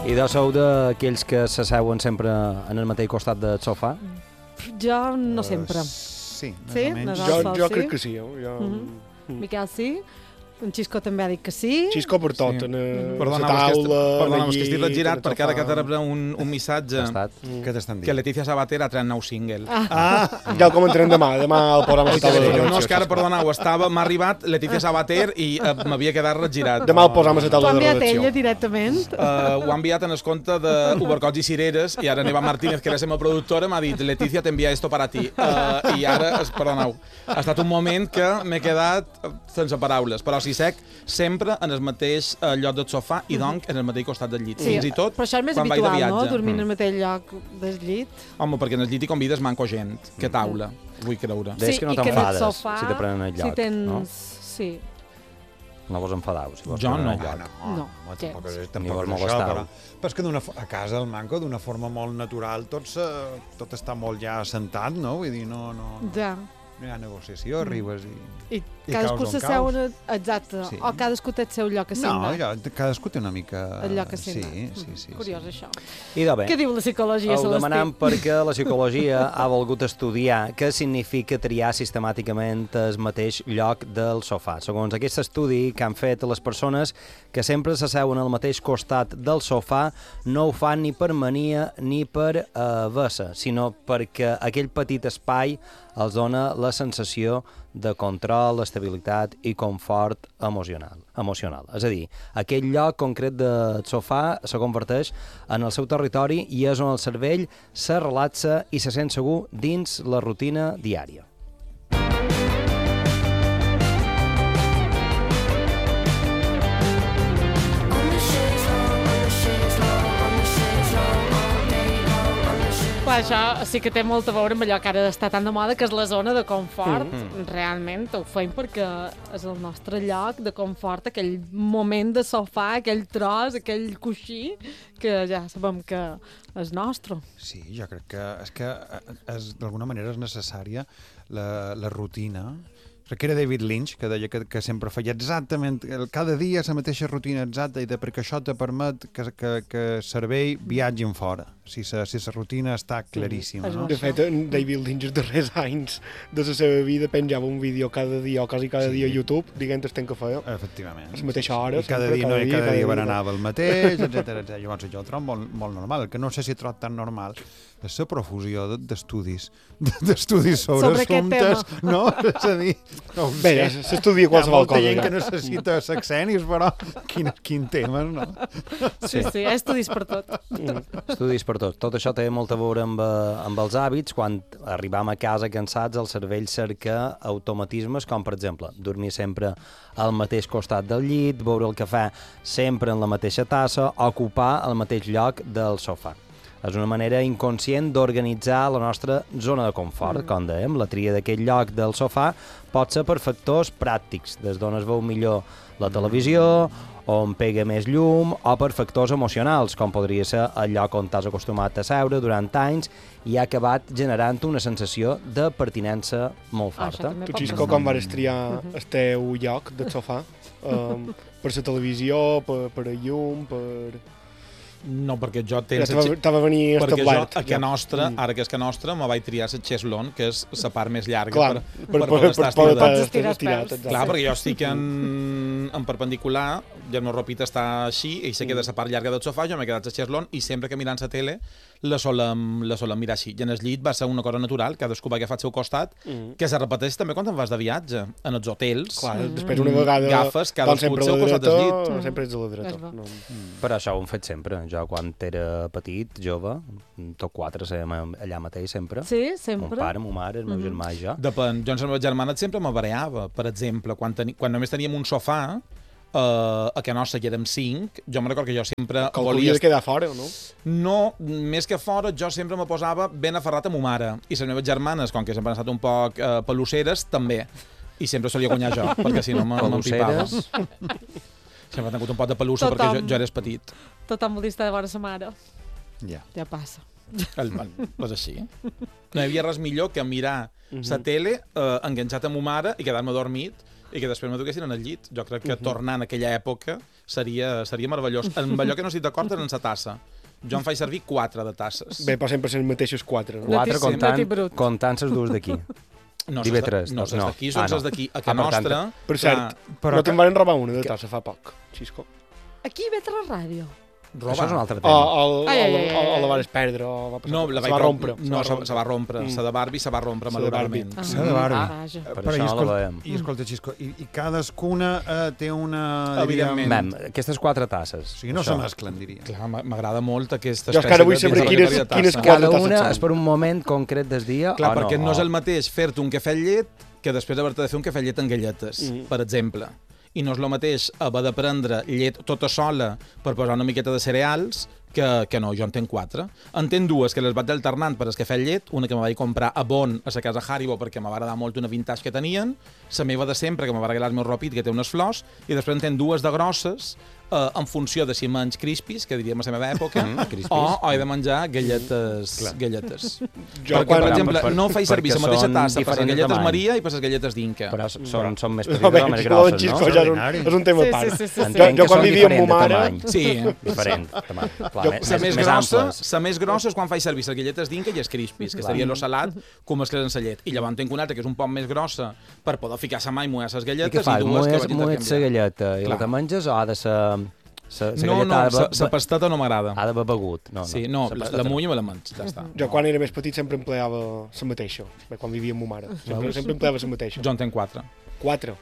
I de sou d'aquells que s'asseuen sempre en el mateix costat del sofà? Jo no sempre. Sí, més Sí? o menys. Nadal Jo crec que sí. Miquel sí? En Xisco també ha dit que sí? Xisco per tot, Sí. en la Perdona, taula, que estic girat perquè ara que t'ha rebut un missatge Què t'estan dient? Que Leticia Sabater ha tret nou single. Ja el comentarem demà el posarem a la taula de redacció. No, és que ara, perdoneu, m'ha arribat Leticia Sabater i m'havia quedat regirat. Demà el posam a la T'ho ha taula de enviat redacció. ella directament? Ho ha enviat en el compte d'Ubercots i Cireres i ara Neva Martínez, que era la meva productora, m'ha dit Leticia, t'envia esto para ti. I ara, perdoneu, ha estat un moment que m'he quedat sense paraules, però si sec sempre en el mateix lloc del sofà i donc en el mateix costat del llit. Fins i tot però això és més quan vaig de habitual, no? viatge. Dormir en el mateix lloc del llit. Home, perquè en el llit hi convides manco gent, que taula, vull creure. Deies que no i en el t'enfades sofà, si te prenen el lloc, si tens... no? Sí. No vos enfadau si vos Jo prenen no. el lloc. No, tampoc gens. és, Ni tampoc vos és això, molestau. però és que a casa el manco d'una forma molt natural tot està molt ja assentat, no? Vull dir, no Ja. hi ha negociació, arribes I I cadascú caus on s'asseu caus. exacte, Sí. o cadascú té el seu lloc No, assignat. cadascú té una mica... El lloc assignat. Sí. Curiós, això. I de bé, Què diu la psicologia, ho Celestí? demanem perquè la psicologia ha volgut estudiar què significa triar sistemàticament el mateix lloc del sofà. Segons aquest estudi que han fet les persones que sempre s'asseuen al mateix costat del sofà, no ho fan ni per mania ni per vessa, sinó perquè aquell petit espai els dona la sensació de control, estabilitat i confort emocional. És a dir, aquell lloc concret del sofà se converteix en el seu territori i és on el cervell se relaxa i se sent segur dins la rutina diària. Clar, això sí que té molt a veure amb allò que ara està tan de moda, que és la zona de confort. Realment ho fem perquè és el nostre lloc de confort, aquell moment de sofà, aquell tros, aquell coixí, que ja sabem que és nostre. Sí, jo crec que d'alguna manera és necessària la rutina. Crec que era David Lynch, que deia que sempre feia exactament, cada dia la mateixa rutina exacta, i perquè això te permet que el cervell viatgi en fora, si la rutina està claríssima. No? De fet, en David Lynch els darrers anys de la seva vida penjava un vídeo cada dia o quasi cada dia a YouTube dient el temps que feia. Efectivament. A la mateixa hora. I cada dia berenava el mateix, etc. Llavors jo ho trobo molt normal. El que no sé si trobo tan normal és la profusió d'estudis sobre assumptes, no? És a dir, no ho sé. Bé, s'estudia qualsevol cosa. Hi ha molta gent que necessita sexenis, però quin tema, no? Sí, estudis per tot. Estudis per tot. Tot això té molt a veure amb els hàbits. Quan arribam a casa cansats, el cervell cerca automatismes, com per exemple dormir sempre al mateix costat del llit, beure el cafè sempre en la mateixa tassa, ocupar el mateix lloc del sofà. És una manera inconscient d'organitzar la nostra zona de confort. Com dèiem, la tria d'aquest lloc del sofà pot ser per factors pràctics, des d'on es veu millor la televisió, on pega més llum, o per factors emocionals, com podria ser el lloc on t'has acostumat a seure durant anys i ha acabat generant una sensació de pertinença molt forta. Tu, Xisco, com vas triar el teu lloc del sofà? Per la televisió, per el llum, per... No, perquè jo T'ava venir establert. Perquè nostra, ara que és que nostra, me vaig triar la chaiselongue, que és la part més llarga per poder estar estirat. Clar, perquè jo estic en perpendicular, i el meu ropit està així, i se queda la part llarga del sofà, jo m'he quedat a la chaiselongue, i sempre que mirant la tele la solem mirar així. I en el llit va ser una cosa natural, cadascú va agafar al seu costat, que se repeteix també quan te'n vas de viatge, en els hotels. Clar, després una vegada agafes cadascú al seu costat del llit. Sempre ets a la dreta. Però això ho hem fet sempre. Jo, quan era petit, jove, tot quatre sèiem allà mateix sempre. Sí, sempre. Mon pare, ma mare, el meu germà i jo. Depèn. Jo amb la meva germana sempre m'abareava. Per exemple, quan només teníem un sofà, a que nostra que érem 5, jo me recordo que jo sempre volia de quedar fora, no? No, més que fora, jo sempre me posava ben aferrat a ma mare. I les meves germanes, com que sempre han estat un poc pelusseres, també. I sempre solia guanyar jo, perquè si no m'empipava. Sempre he tingut un pot de pelussa perquè jo eres petit. Tothom vol dir estar de vora sa mare. Ja passa. És així. No hi havia res millor que mirar la tele enganxat a ma mare i quedar-me dormit i que després me toquessin en el llit. Jo crec que tornant a aquella època seria meravellós. En allò que no estic d'acord és en la tassa. Jo em faig servir 4 de tasses. Bé, però sempre són les mateixes 4, no? 4 Nati brut. comptant les dues d'aquí. No, TV3, no, les d'aquí són les d'aquí. A per tant, nostra... Per cert, Però no te'n van robar una de tassa fa poc, Xisco. Aquí ve a la ràdio. Això és un altre O tema. la vas perdre, o va passar. No, la se vaig va rompre. No, se va rompre. La de Barbie se va rompre, La de Barbie. malauradament. S'ha de Barbie. Vaja. Per Però, això no la veiem. I escolta, Xisco, i cadascuna té una... Evidentment. Mem, aquestes 4 tasses. O sigui, no se mesclen, diria. Clar, m'agrada molt aquesta Jo encara vull saber quines Cada quatre tasses una són. és per un moment concret del dia Clar, o no? perquè no és el mateix fer-te un cafè amb llet que després haver-te de fer un cafè amb llet amb galletes, per exemple. I no és el mateix haver de prendre llet tota sola per posar una miqueta de cereals que no, jo en tenc 4. En tenc 2 que les vaig alternant per el cafè amb llet, una que me vaig comprar a Bon, a la casa Haribo, perquè m'ha agradat molt una vintage que tenien, la meva de sempre, que me va regalar el meu ropit, que té unes flors, i després en tenc 2 de grosses, en funció de si menys crispis, que diríem a la meva època, o he de menjar galletes. Jo, Perquè, per exemple, no faig servir la mateixa tassa per les galletes tamany. Maria i per les galletes d'Inca. Però són més No, petites bé, o més això del grosses, Xisco no? ja Extraordinari. és un tema a part. Sí. Entenc Jo que quan són vivia amb diferents ma de mare... tamany. Sí. Diferent, tamany. Clar, La més grossa, amples. la més grossa és quan faig servir les galletes d'Inca i els crispis, que seria lo salat com es creen en la llet. I llavors tenc una altra que és un poc més grossa per poder ficar la mà i mullar les I què galletes fas? i dues que vaig Muets la intercanviar. galleta i la Clar. te menges o ha de ser... No, la pasteta no m'agrada. Ha d'haver begut. No, Sí, no, sa la pasteta. mullo i me la menys, ja està. Jo quan era més petit sempre empleava la mateixa, bé, quan vivia amb ma mare. Sempre empleava la mateixa. Jo en tenc 4. 4.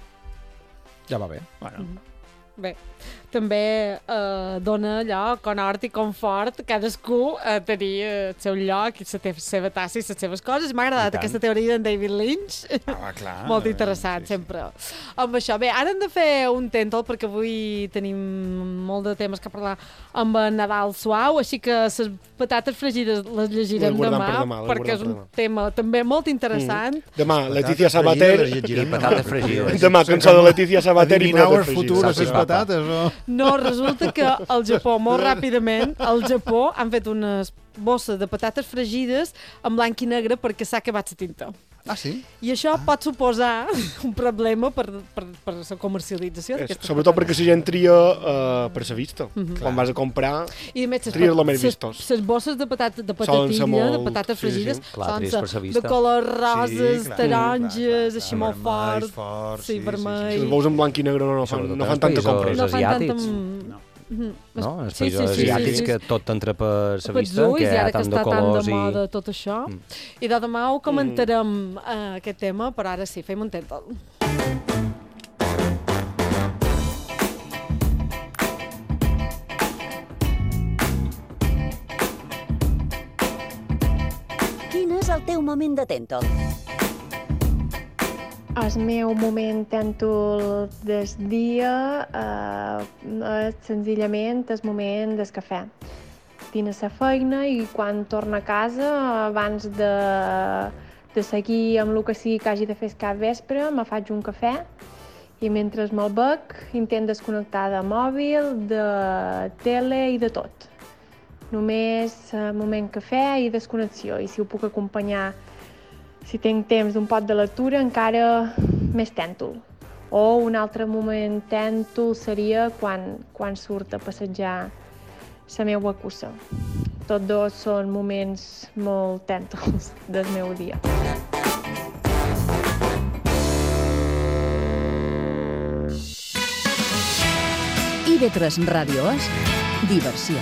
Ja va bé. Bé, també dona allò, conhort i confort, cadascú tenir el seu lloc i la seva tassa i les seves coses. M'ha agradat aquesta teoria d'en David Lynch. Clar. Molt interessant, sempre. Amb això, bé, ara hem de fer un tèntol perquè avui tenim molt de temes que parlar amb en Nadal Suau, així que les patates fregides les llegirem Les guardam demà, per demà, les perquè és guardam un per demà. tema també molt interessant. Demà, Letícia Sabater... I patates fregides. Demà, cançó de Letícia Sabater i Adivineu el patates futur a fregides. les patates, o...? No, resulta que al Japó, molt ràpidament, al Japó han fet unes bosses de patates fregides en blanc i negre perquè s'ha acabat la tinta. Ah, sí? I això pot suposar un problema per la comercialització d'aquestes Sobretot perquè la gent tria per la vista. Quan vas a comprar... I a més, tries lo més vistós. les bosses de patatilla, molt- de patates sí, sí. fregides, Clar, tries per sa són vista. de colors roses, clar, taronges, clar, així molt vermells, fort. forts, Sí, sí, vermell. Si els veus en blanc i negre no fan, Sobretot no en fan els tanta països compra. No fan tanta... asiàtics. No? Els Sí, països sí, sí, asiàtics sí. que tot entra per la Pels vista, ulls, que i hi ha ara que tant de està tan colors de i... moda tot això. I de demà ho comentarem aquest tema, però ara sí, fem un tèntol. Quin és el teu moment de tèntol? El meu moment tèntol del dia és senzillament el moment del cafè. Tinc a la feina i quan torno a casa, abans de seguir amb el que sigui que hagi de fer cap vespre, me faig un cafè i mentre me'l bec intent desconnectar de mòbil, de tele i de tot. Només moment cafè i desconnexió, i si ho puc acompanyar, si tinc temps d'un pot de lectura, encara més tèntol. O un altre moment tèntol seria quan surt a passejar la meva cussa. Tots dos són moments molt tèntols del meu dia. IB3 Ràdio és diversió.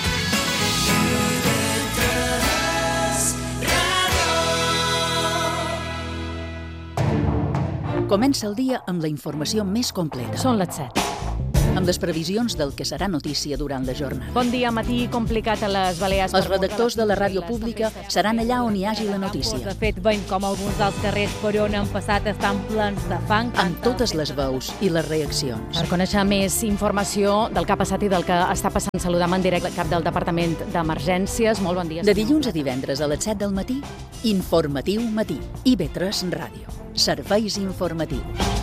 Comença el dia amb la informació més completa. Són les 7. Amb les previsions del que serà notícia durant la jornada. Bon dia, matí complicat a les Balears. Els redactors de la ràdio pública seran allà on hi hagi la notícia. De fet, veiem com alguns dels carrers per on han passat estan plens de fang. Amb totes les veus i les reaccions. Per conèixer més informació del que ha passat i del que està passant, saludam en directe el cap del Departament d'Emergències. Molt bon dia. De dilluns a divendres a les 7 del matí, Informatiu Matí. IB3 Ràdio. Serveis informatius.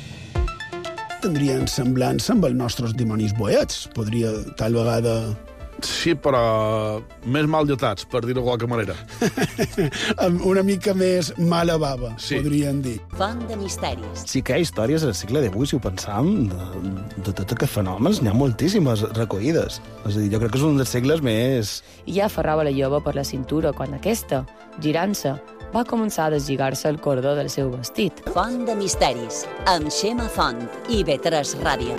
Tindrien semblança amb els nostres dimonis boets. Podria, tal vegada, Sí, però més mal dotats, per dir-ho de qualque manera. Amb una mica més mala bava, podríem dir. Font de misteris. Sí que hi ha històries al segle XVIII, si ho pensam, de tots aquests fenòmens, n'hi ha moltíssimes recollides. És a dir, jo crec que és un dels segles més... I ja aferrava la jove per la cintura quan aquesta, girant-se, va començar a deslligar-se el cordó del seu vestit. Font de misteris, amb Xema Font i B3 Ràdio.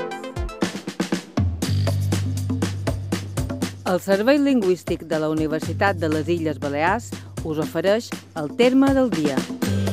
El Servei Lingüístic de la Universitat de les Illes Balears us ofereix el terme del dia.